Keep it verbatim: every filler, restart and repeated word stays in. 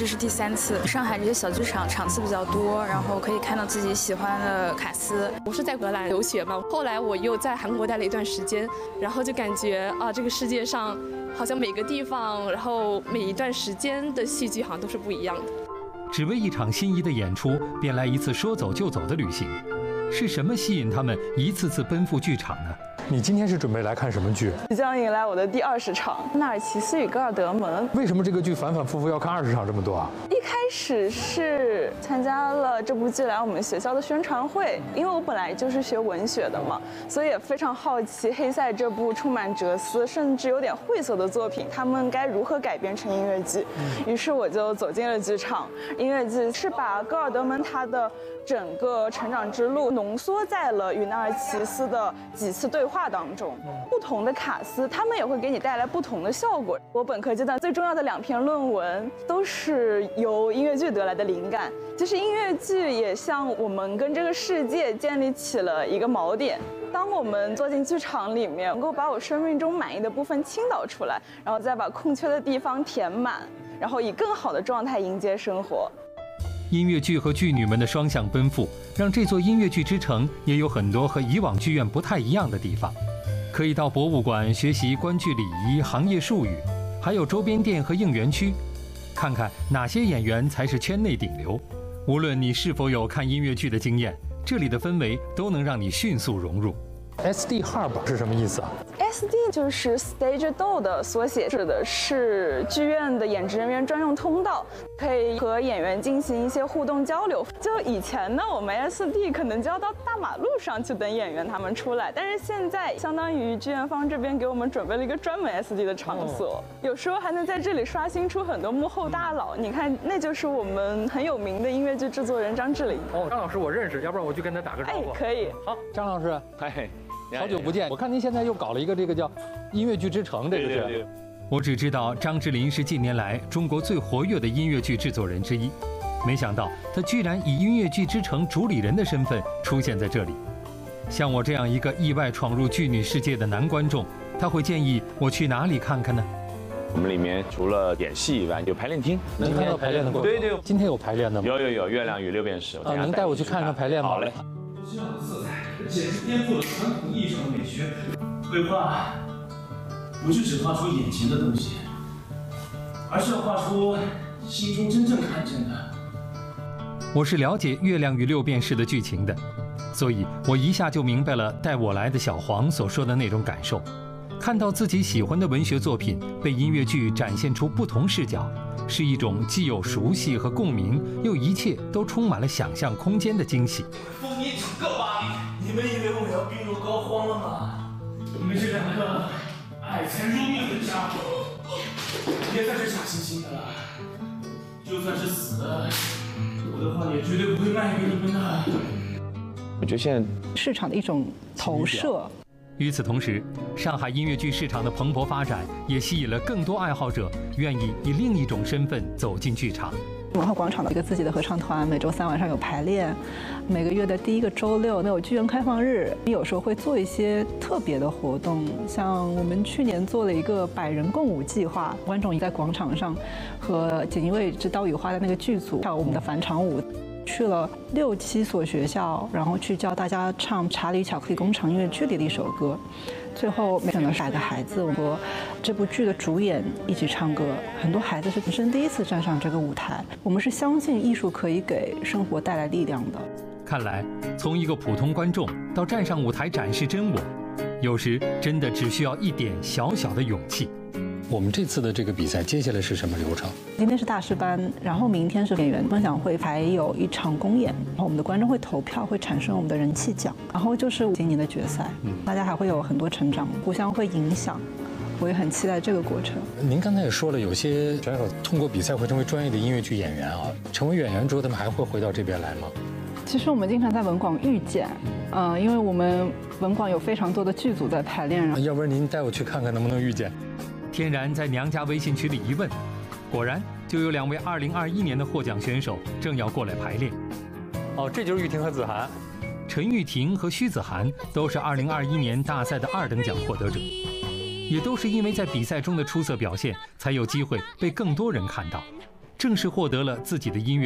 这是第三次。上海这些小剧场场次比较多，然后可以看到自己喜欢的卡司。 我是在荷兰留学嘛，后来我又在韩国待了一段时间，然后就感觉啊，这个世界上好像每个地方，然后每一段时间的戏剧好像都是不一样的。 只为一场心仪的演出，便来一次说走就走的旅行，是什么吸引他们一次次奔赴剧场呢？ 你今天是准备来看什么剧？ 即将迎来我的第二十场《纳尔齐斯与戈尔德蒙》。 为什么这个剧反反复复要看二十场这么多啊？ 一开始是参加了这部剧来我们学校的宣传会，因为我本来就是学文学的嘛，所以也非常好奇《黑塞》这部充满哲思甚至有点晦涩的作品，他们该如何改编成音乐剧。于是我就走进了剧场。音乐剧是把戈尔德蒙他的整个成长之路浓缩在了与纳尔齐斯的几次对话当中，不同的卡司他们也会给你带来不同的效果。我本科阶段最重要的两篇论文都是由音乐剧得来的灵感。其实音乐剧也像我们跟这个世界建立起了一个锚点。当我们坐进剧场里面，能够把我生命中满意的部分倾倒出来，然后再把空缺的地方填满，然后以更好的状态迎接生活。 音乐剧和剧女们的双向奔赴，让这座音乐剧之城也有很多和以往剧院不太一样的地方。可以到博物馆学习观剧礼仪、行业术语，还有周边店和应援区，看看哪些演员才是圈内顶流。无论你是否有看音乐剧的经验，这里的氛围都能让你迅速融入。 S D Hub 是什么意思啊 ？S D 就是 Stage Door 的缩写，指的是剧院的演职人员专用通道，可以和演员进行一些互动交流。就以前呢，我们 S D 可能就要到大马路上去等演员他们出来，但是现在相当于剧院方这边给我们准备了一个专门 S D 的场所，有时候还能在这里刷新出很多幕后大佬。你看，那就是我们很有名的音乐剧制作人张智霖。 哦，张老师我认识，要不然我去跟他打个招呼。 哎，可以。 好，张老师， 嗨。 好久不见，我看您现在又搞了一个这个叫音乐剧之城，这个是。 对对对， 我只知道张智霖是近年来中国最活跃的音乐剧制作人之一，没想到他居然以音乐剧之城主理人的身份出现在这里。像我这样一个意外闯入剧女世界的男观众，他会建议我去哪里看看呢？ 我们里面除了演戏以外，有排练厅， 能看到排练的过程。 对对， 今天有排练的吗？ 有有有，月亮与六便士。 啊，能带我去看看排练吗？ 好嘞。 这样的色彩简直颠覆了传统意义上的美学。绘画不是只画出眼前的东西，而是要画出心中真正看见的。 我是了解《月亮与六便士》的剧情的，所以我一下就明白了带我来的小黄所说的那种感受。看到自己喜欢的文学作品被音乐剧展现出不同视角，是一种既有熟悉和共鸣，又一切都充满了想象空间的惊喜。 封你整个巴黎！你们以为我们要病入膏肓了吗？我们这两个爱财如命的家伙，别再是假惺惺的了。就算是死了，我的话也绝对不会卖给你们的。 我觉得现在市场的一种投射。 与此同时，上海音乐剧市场的蓬勃发展也吸引了更多爱好者愿意以另一种身份走进剧场。 文化广场的一个自己的合唱团，每周三晚上有排练，每个月的第一个周六有剧院开放日，有时候会做一些特别的活动，像我们去年做了一个百人共舞计划，观众在广场上和锦衣卫之刀与花的那个剧组跳我们的返场舞。去了六七所学校，然后去教大家唱《查理巧克力工厂》音乐剧里的一首歌。最后没想到是百个孩子和这部剧的主演一起唱歌，很多孩子是人生第一次站上这个舞台。我们是相信艺术可以给生活带来力量的。 看来，从一个普通观众到站上舞台展示真我，有时真的只需要一点小小的勇气。 我们这次的这个比赛接下来是什么流程？ 今天是大师班，然后明天是演员分享会，还有一场公演，然后我们的观众会投票，会产生我们的人气奖，然后就是今年的决赛，嗯，大家还会有很多成长，互相会影响，我也很期待这个过程。 您刚才也说了，有些选手通过比赛会成为专业的音乐剧演员啊，成为演员之后，他们还会回到这边来吗？ 其实我们经常在文广遇见，嗯、呃，因为我们文广有非常多的剧组在排练，然后要不然您带我去看看能不能遇见。 天然在娘家微信群里一问，果然就有两位二零二一年的获奖选手正要过来排练。 哦，这就是玉婷和子涵。 陈玉婷和徐子涵都是二零二一年大赛的二等奖获得者，也都是因为在比赛中的出色表现，才有机会被更多人看到。 正式获得了自己的音乐